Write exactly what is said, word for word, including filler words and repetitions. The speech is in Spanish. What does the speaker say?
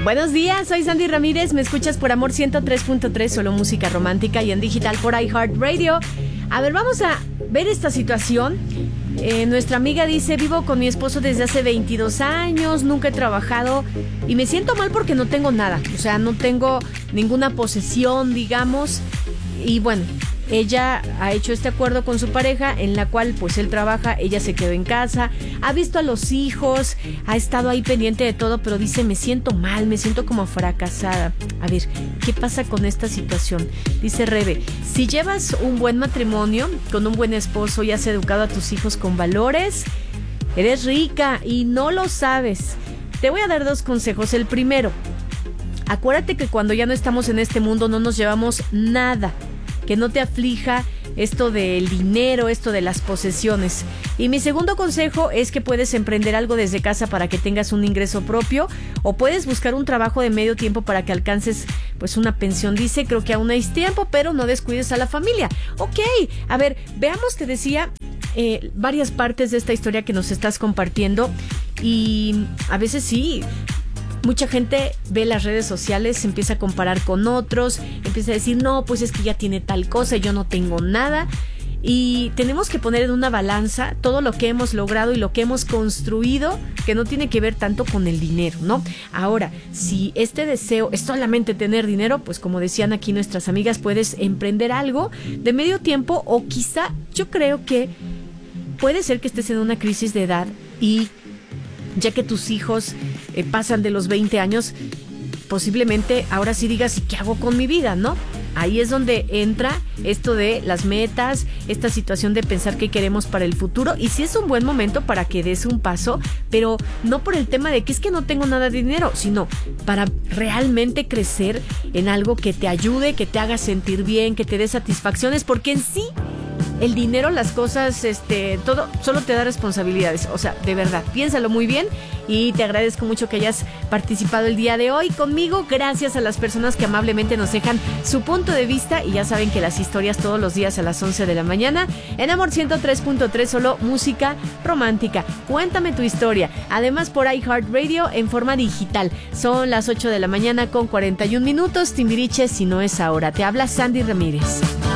Buenos días, soy Sandy Ramírez, me escuchas por Amor ciento tres punto tres, solo música romántica, y en digital por iHeartRadio. A ver, vamos a ver esta situación. Eh, nuestra amiga dice: vivo con mi esposo desde hace veintidós años, nunca he trabajado y me siento mal porque no tengo nada, o sea, no tengo ninguna posesión, digamos. Y bueno, ella ha hecho este acuerdo con su pareja en la cual pues él trabaja, ella se quedó en casa, ha visto a los hijos, ha estado ahí pendiente de todo, pero dice: me siento mal, me siento como fracasada. A ver, ¿qué pasa con esta situación? Dice Rebe: si llevas un buen matrimonio con un buen esposo y has educado a tus hijos con valores, eres rica y no lo sabes. Te voy a dar dos consejos. El primero: acuérdate que cuando ya no estamos en este mundo no nos llevamos nada. Que no te aflija esto del dinero, esto de las posesiones. Y mi segundo consejo es que puedes emprender algo desde casa para que tengas un ingreso propio, o puedes buscar un trabajo de medio tiempo para que alcances pues una pensión. Dice: creo que aún hay tiempo, pero no descuides a la familia. Ok, a ver, veamos, te decía eh, varias partes de esta historia que nos estás compartiendo, y a veces sí, mucha gente ve las redes sociales, se empieza a comparar con otros, empieza a decir: no, pues es que ya tiene tal cosa y yo no tengo nada. Y tenemos que poner en una balanza todo lo que hemos logrado y lo que hemos construido, que no tiene que ver tanto con el dinero, ¿no? Ahora, si este deseo es solamente tener dinero, pues como decían aquí nuestras amigas, puedes emprender algo de medio tiempo, o quizá, yo creo que puede ser que estés en una crisis de edad y ya que tus hijos eh, pasan de los veinte años, posiblemente ahora sí digas: ¿y qué hago con mi vida, no? Ahí es donde entra esto de las metas, esta situación de pensar qué queremos para el futuro, y sí es un buen momento para que des un paso, pero no por el tema de que es que no tengo nada de dinero, sino para realmente crecer en algo que te ayude, que te haga sentir bien, que te dé satisfacciones, porque en sí el dinero, las cosas, este, todo, solo te da responsabilidades. O sea, de verdad, piénsalo muy bien, y te agradezco mucho que hayas participado el día de hoy conmigo. Gracias a las personas que amablemente nos dejan su punto de vista, y ya saben que las historias todos los días a las once de la mañana en Amor ciento tres punto tres, solo música romántica. Cuéntame tu historia. Además, por iHeartRadio en forma digital. Son las ocho de la mañana con cuarenta y un minutos. Timbiriche, si no es ahora. Te habla Sandy Ramírez.